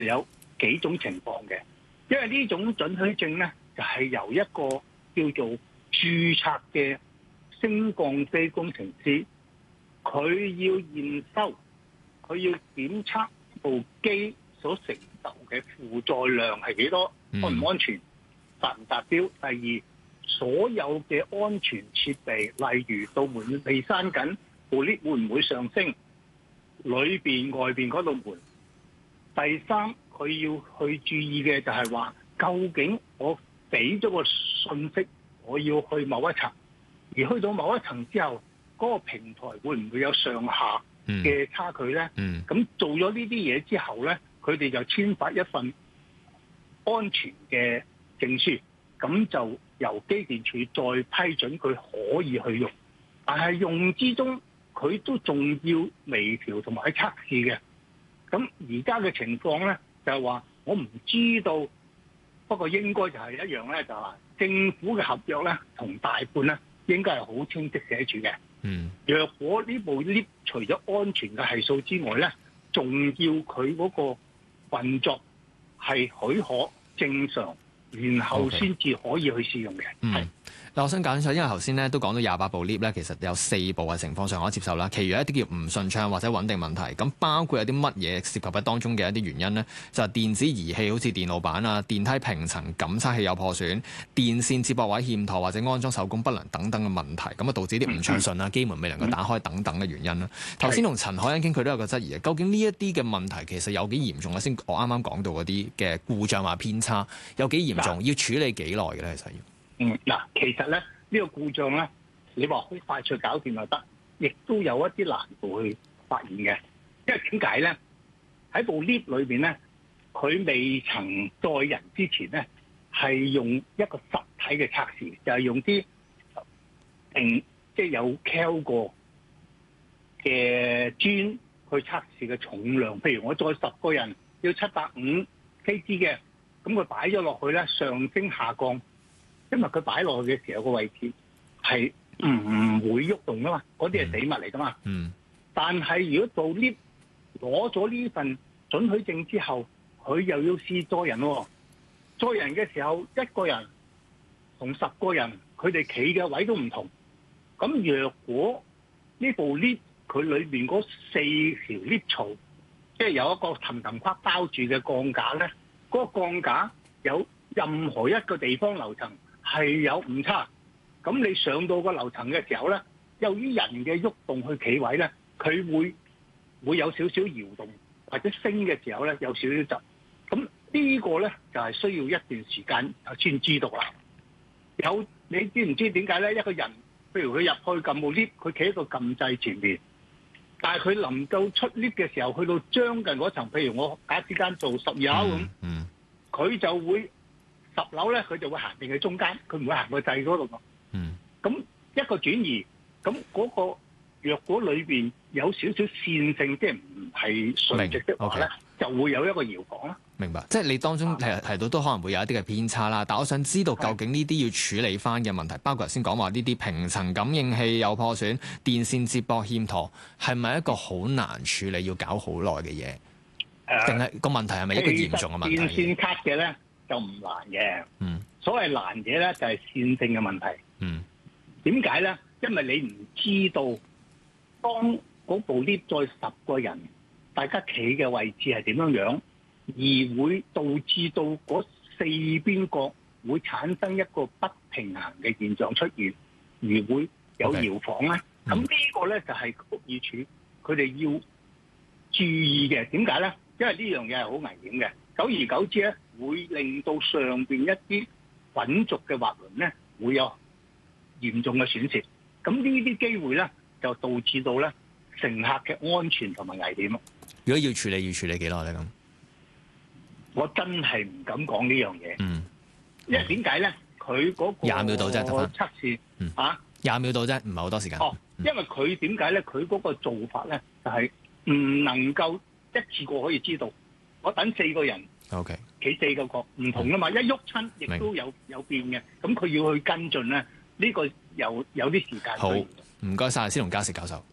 有幾種情況嘅，因為呢種准許證咧就係由一個叫做註冊嘅升降機工程師，佢要驗收，佢要檢測部機所承受嘅負載量係幾多，安唔安全，達唔達標。第二，所有嘅安全設備，例如道門未閂緊，部 lift 會唔會上升，裏邊外邊嗰道門。第三，佢要去注意嘅就係話，究竟我俾咗個信息，我要去某一層，而去到某一層之後，嗰個平台會唔會有上下嘅差距呢？咁做咗呢啲嘢之後呢，佢哋就簽發一份安全嘅證書，咁就由機電署再批准佢可以去用。但係用之中，佢都仲要微調同埋去測試嘅。咁而家嘅情況咧，就係話我唔知道，不過應該就係一樣咧，就係政府嘅合約咧，同大判咧應該係好清晰寫住嘅。若果呢部 lift 除咗安全嘅係數之外咧，仲要佢嗰個運作係許可正常，然後先至可以去試用嘅。係。 嗱，我想講清楚，因為頭先咧都講到28部 lift 咧，其實有4部嘅情況上可以接受啦，其餘一啲叫唔順暢或者穩定問題。咁包括有啲乜嘢涉及喺當中嘅一啲原因呢？就係電子儀器好似電路板啊、電梯平層感測器有破損、電線接駁位欠妥或者安裝手工不良等等嘅問題，咁啊導致啲唔暢順啊、機門未能夠打開等等嘅原因啦。頭先同陳凱欣傾，佢都有個質疑，究竟呢一啲嘅問題其實有幾嚴重啊？先我啱啱講到嗰啲嘅故障或偏差有幾嚴重，要處理幾耐嘅咧？其實要。 其實咧呢個故障咧，你話好快脆搞掂就得，亦都有一啲難度去發現嘅。因為點解咧？喺部 lift 裏邊咧，佢未曾載人之前咧，係用一個實體嘅測試，就係用啲即係有 Cal 過嘅磚去測試嘅重量。譬如我載10個人要750 kg 嘅，咁佢擺咗落去咧，上升下降。因為佢擺落去嘅時候個位置係唔會喐動噶嘛，嗰啲係死物嚟噶嘛。但係如果做 lift 攞咗呢份准許證之後，佢又要試載人喎。載人嘅時候，一個人同10個人，佢哋企嘅位都唔同。咁若果呢部 lift 佢裏邊嗰4條 lift 槽，即係有一個層層框包住嘅鋼架咧，嗰個鋼架有任何一個地方樓層係有誤差，咁你上到個樓層嘅時候咧，由於人嘅喐動去企位咧，佢會有少少搖動，或者升嘅時候咧有少少窒。咁呢個咧就係需要一段時間先知道啦。你知唔知點解咧？一個人譬如佢入去撳部 lift，佢企喺個撳掣前面，但係佢臨到出 lift 嘅時候，去到將近嗰層，譬如我假設間做12樓咁，佢就會10樓咧，佢就會行定喺中間，佢唔會行個掣嗰度。咁一個轉移，咁嗰個若果裏邊有少少線性，即係唔係垂直的話咧，就會有一個搖晃啦。 明白，即係你當中提到都可能會有一啲嘅偏差啦。但我想知道究竟呢啲要處理翻嘅問題，包括頭先講話呢啲平層感應器有破損、電線接駁欠妥，係咪一個好難處理、要搞好耐嘅嘢？定係個問題係咪一個嚴重嘅問題？ 電線卡嘅咧就唔難嘅。所謂難嘢咧就係線性嘅問題。點解咧？因為你唔知道當嗰部 lift 載10個人，大家企嘅位置係點樣樣，而會導致到嗰4邊角會產生一個不平衡嘅現象出現，而會有搖晃咧。咁呢個咧就係屋宇署佢哋要注意嘅。點解咧？因為呢樣嘢係好危險嘅。久而久之咧，會令到上邊一啲滾軸嘅滑輪咧會有嚴重嘅損蝕。咁呢啲機會咧就導致到咧乘客嘅安全同埋危險。 如果要處理幾耐咧咁？ 我真係唔敢講呢樣嘢。因為點解咧？佢嗰個 20秒到啫， 測試 20秒到啫，唔係好多時間。 因為佢點解咧？佢嗰個做法咧就係唔能夠一次過可以知道。我等4個人企4個角唔同啊嘛，一喐親亦都有變嘅。咁佢要去跟進咧，呢個有啲時間。 好，唔該晒，施龍嘉誠教授。